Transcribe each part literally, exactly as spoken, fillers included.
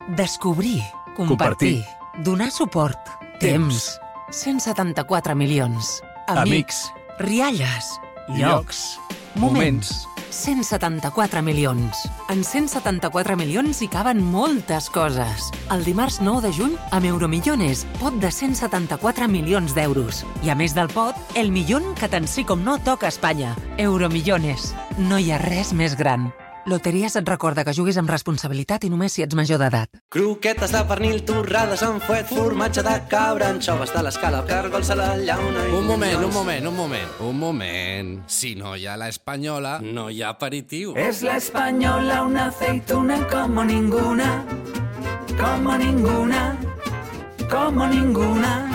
Descobrir, compartir, donar suport, temps, cent setanta-quatre milions, amics, rialles, llocs, moments, cent setanta-quatre milions. En cent setanta-quatre milions hi caben moltes coses. El dimarts nou de juny, amb Euromillones, pot de cent setanta-quatre milions d'euros. I a més del pot, el millón que tant sí com no toca a Espanya. Euromillones. No hi ha res més gran. Loteries et recorda que juguis amb responsabilitat i només si ets major d'edat. Croquetes de pernil, torrades amb fuet, formatge de cabra, anxoves de l'escala, càrgols a la llauna i... Un moment, un moment, un moment, un moment. Si no hi ha la espanyola, no hi ha aperitiu. Es la española, una aceituna como ninguna, como ninguna, como ninguna.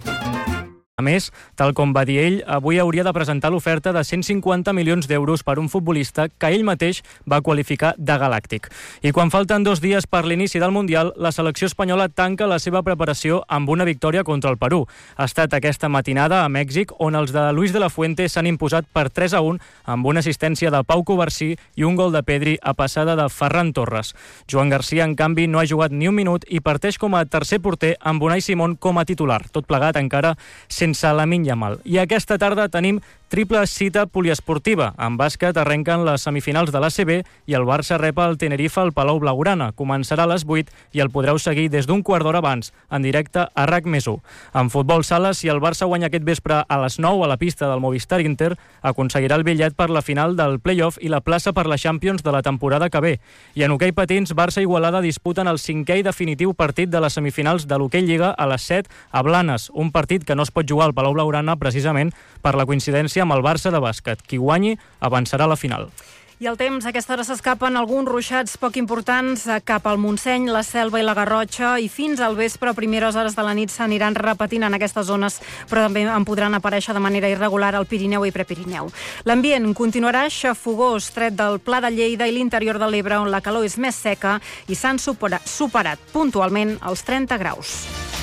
A més, tal com va dir ell, avui hauria de presentar l'oferta de cent cinquanta milions d'euros per un futbolista que ell mateix va qualificar de galàctic. I quan falten dos dies per l'inici del Mundial, la selecció espanyola tanca la seva preparació amb una victòria contra el Perú. Ha estat aquesta matinada a Mèxic, on els de Luis de la Fuente s'han imposat per tres a un amb una assistència de Pau Covarsí i un gol de Pedri a passada de Ferran Torres. Joan Garcia, en canvi, no ha jugat ni un minut i parteix com a tercer porter amb Unai Simón com a titular. Tot plegat encara sense sense Lamine Yamal. I aquesta tarda tenim triple cita poliesportiva. En bàsquet arrenquen les semifinals de l'A C B i el Barça rep el Tenerife al Palau Blaugrana. Començarà a les vuit i el podreu seguir des d'un quart d'hora abans, en directe a RAC més u. En futbol sala, si el Barça guanya aquest vespre a les nou a la pista del Movistar Inter, aconseguirà el bitllet per la final del play-off i la plaça per la Champions de la temporada que ve. I en hoquei patins, Barça i Igualada disputen el cinquè i definitiu partit de les semifinals de l'Hoquei Lliga a les set a Blanes, un partit que no es pot jugar al Palau Blaugrana precisament per la coincidència amb el Barça de bàsquet. Qui guanyi avançarà a la final. I el temps, a aquesta hora s'escapen alguns ruixats poc importants cap al Montseny, la Selva i la Garrotxa, i fins al vespre, a primeres hores de la nit, s'aniran repetint en aquestes zones, però també en podran aparèixer de manera irregular al Pirineu i Prepirineu. L'ambient continuarà xafogós, tret del Pla de Lleida i l'interior de l'Ebre, on la calor és més seca i s'han superat, superat puntualment els trenta graus.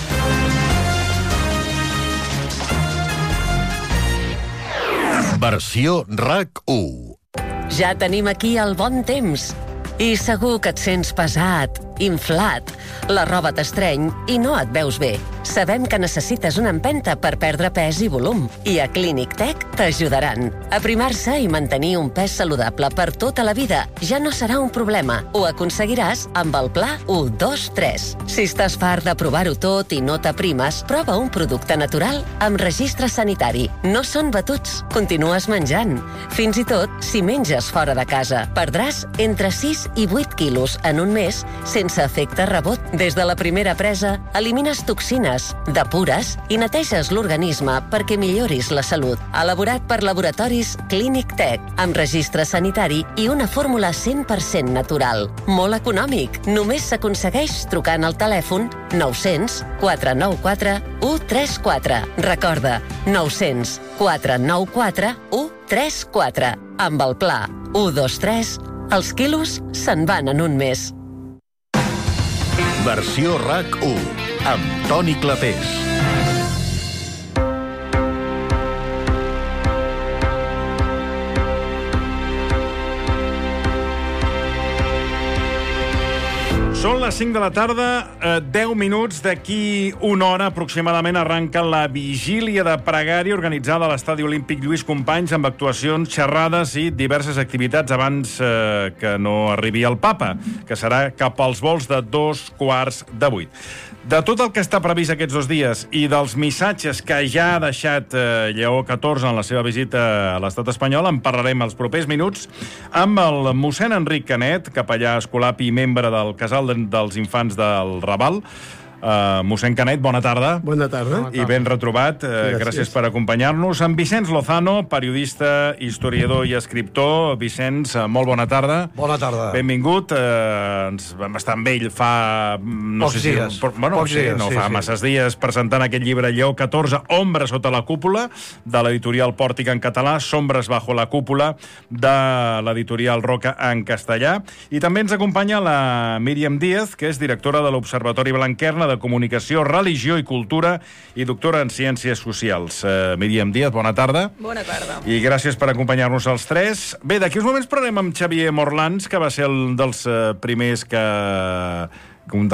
Versió RAC u. Ja tenim aquí el bon temps. I segur que et sents pesat, inflat. La roba t'estreny i no et veus bé. Sabem que necessites una empenta per perdre pes i volum. I a Clínic Tec t'ajudaran. Aprimar-se i mantenir un pes saludable per tota la vida ja no serà un problema. Ho aconseguiràs amb el Pla u dos tres. Si estàs fart de provar-ho tot i no t'aprimes, prova un producte natural amb registre sanitari. No són batuts. Continues menjant. Fins i tot si menges fora de casa. Perdràs entre sis i vuit quilos en un mes sense efecte rebot. Des de la primera presa, elimines toxines, depures i neteges l'organisme perquè milloris la salut. Elaborat per laboratoris Clínic Tec, amb registre sanitari i una fórmula cent per cent natural. Molt econòmic. Només s'aconsegueix trucant al telèfon nou zero zero, quatre nou quatre, u tres quatre. Recorda, nou zero zero, quatre nou quatre, u tres quatre. Amb el Pla u dos tres, els quilos se'n van en un mes. Versió RAC u, amb Toni Clapés. Són les cinc de la tarda, eh, deu minuts. D'aquí una hora aproximadament arranca la vigília de pregària organitzada a l'Estadi Olímpic Lluís Companys amb actuacions, xerrades i diverses activitats abans eh, que no arribi el papa, que serà cap als vols de dos quarts de vuit. De tot el que està previst aquests dos dies i dels missatges que ja ha deixat eh, Lleó catorze en la seva visita a l'estat espanyol, en parlarem els propers minuts amb el mossèn Enric Canet, capellà escolapi i membre del Casal dels Infants del Raval. Uh, mossèn Canet, bona tarda. Bona tarda. I ben retrobat. Uh, gràcies. gràcies per acompanyar-nos. En Vicenç Lozano, periodista, historiador i escriptor. Vicenç, uh, molt bona tarda. Bona tarda. Benvingut. Uh, ens vam estar amb ell fa... No Pocs sé si, dies. Por, bueno, Pocs sí, dies, no sí, fa sí. masses dies presentant aquest llibre Lleó catorze, Ombra sota la cúpula, de l'editorial Pòrtic en català, Sombres bajo la cúpula, de l'editorial Roca en castellà. I també ens acompanya la Míriam Díaz, que és directora de l'Observatori Blanquerna de Comunicació, Religió i Cultura i doctora en Ciències Socials. Uh, Míriam Díaz, bona tarda. Bona tarda. I gràcies per acompanyar-nos els tres. Bé, d'aquí uns moments parlarem amb Xavier Morlans, que va ser el dels uh, primers que... un